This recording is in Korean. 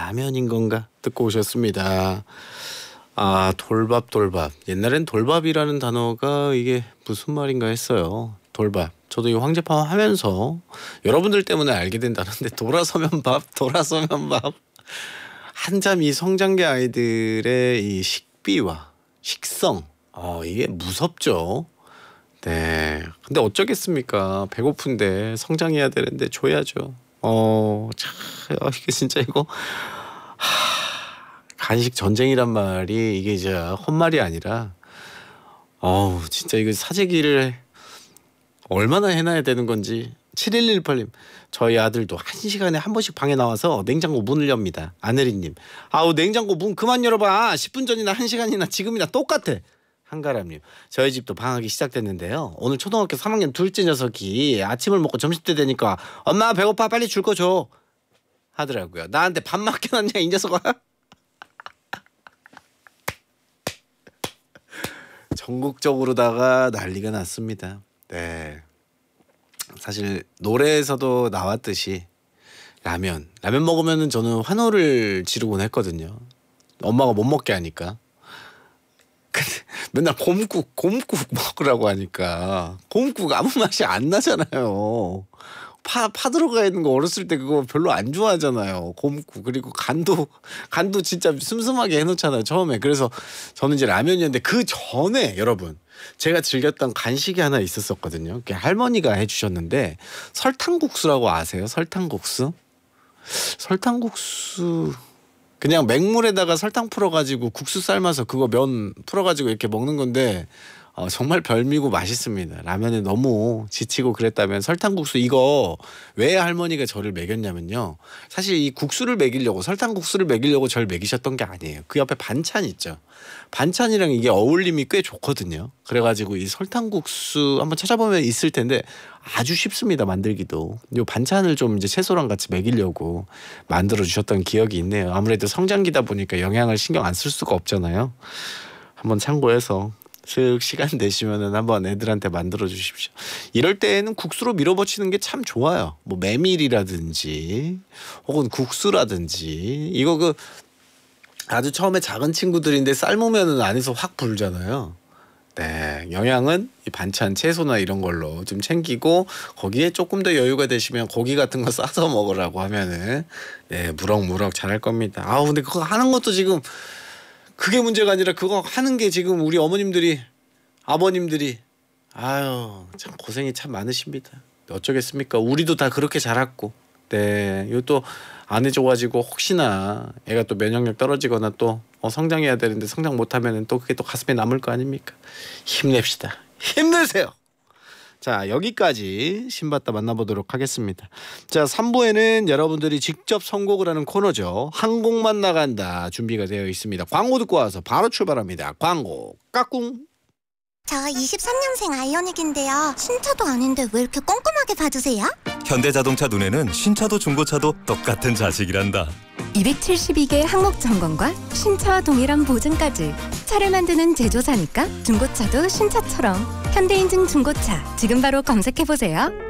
라면인 건가 듣고 오셨습니다. 아, 돌밥. 옛날엔 돌밥이라는 단어가 이게 무슨 말인가 했어요. 돌밥. 저도 이 황제파와 하면서 여러분들 때문에 알게 된 단어인데 돌아서면 밥. 한참 이 성장기 아이들의 이 식비와 식성, 이게 무섭죠. 네. 근데 어쩌겠습니까? 배고픈데 성장해야 되는데 줘야죠. 참, 이게 진짜 이거 간식 전쟁이란 말이 이게 이제 헛말이 아니라 진짜 이거 사재기를 얼마나 해놔야 되는 건지. 7118님, 저희 아들도 1시간에 한 번씩 방에 나와서 냉장고 문을 엽니다. 아내리님, 아우 냉장고 문 그만 열어봐. 10분 전이나 1시간이나 지금이나 똑같아. 한가람님, 저희 집도 방학이 시작됐는데요. 오늘 초등학교 3학년 둘째 녀석이 아침을 먹고 점심때 되니까 엄마 배고파 빨리 줄 거 줘 하더라고요. 나한테 밥 맡겨놨냐 이 녀석아. 전국적으로다가 난리가 났습니다. 네. 사실 노래에서도 나왔듯이 라면 먹으면은 저는 환호를 지르곤 했거든요. 엄마가 못 먹게 하니까. 근데 맨날 곰국 먹으라고 하니까 곰국 아무 맛이 안 나잖아요. 파 들어가 있는 거 어렸을 때 그거 별로 안 좋아하잖아요. 곰국. 그리고 간도 진짜 슴슴하게 해놓잖아요 처음에. 그래서 저는 이제 라면이었는데 그 전에 여러분 제가 즐겼던 간식이 하나 있었거든요. 그게 할머니가 해주셨는데 설탕국수라고 아세요? 설탕국수 그냥 맹물에다가 설탕 풀어가지고 국수 삶아서 그거 면 풀어가지고 이렇게 먹는 건데 정말 별미고 맛있습니다. 라면에 너무 지치고 그랬다면 설탕국수 이거 왜 할머니가 저를 먹였냐면요. 사실 이 국수를 먹이려고 설탕국수를 먹이려고 저를 먹이셨던 게 아니에요. 그 옆에 반찬 있죠. 반찬이랑 이게 어울림이 꽤 좋거든요. 그래가지고 이 설탕국수 한번 찾아보면 있을 텐데 아주 쉽습니다. 만들기도. 요 반찬을 좀 이제 채소랑 같이 먹이려고 만들어 주셨던 기억이 있네요. 아무래도 성장기다 보니까 영양을 신경 안 쓸 수가 없잖아요. 한번 참고해서 슥 시간 내시면은 한번 애들한테 만들어 주십시오. 이럴 때에는 국수로 밀어붙이는 게 참 좋아요. 뭐 메밀이라든지 혹은 국수라든지 이거 아주 처음에 작은 친구들인데 삶으면은 안에서 확 불잖아요. 네, 영양은 이 반찬 채소나 이런 걸로 좀 챙기고 거기에 조금 더 여유가 되시면 고기 같은 거 싸서 먹으라고 하면은 네, 무럭무럭 잘할 겁니다. 근데 그거 하는 것도 지금 그게 문제가 아니라 그거 하는 게 지금 우리 어머님들이 아버님들이 참 고생이 참 많으십니다. 어쩌겠습니까? 우리도 다 그렇게 자랐고. 네, 이것도 안 해줘가지고 혹시나 애가 또 면역력 떨어지거나 또 성장해야 되는데 성장 못하면은 또 그게 또 가슴에 남을 거 아닙니까? 힘냅시다. 힘내세요. 자, 여기까지 신받다 만나보도록 하겠습니다. 자, 3부에는 여러분들이 직접 선곡을 하는 코너죠. 한 곡만 나간다 준비가 되어 있습니다. 광고 듣고 와서 바로 출발합니다. 광고 까꿍. 저 23년생 아이오닉인데요. 신차도 아닌데 왜 이렇게 꼼꼼하게 봐주세요? 현대자동차 눈에는 신차도 중고차도 똑같은 자식이란다. 272개 항목 점검과 신차와 동일한 보증까지. 차를 만드는 제조사니까 중고차도 신차처럼. 현대인증 중고차 지금 바로 검색해보세요.